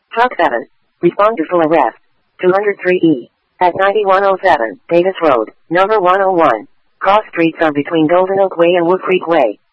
Truck 7. Respond to full arrest. 203E. At 9107 Davis Road, number 101. Cross streets are between Golden Oak Way and Wood Creek Way.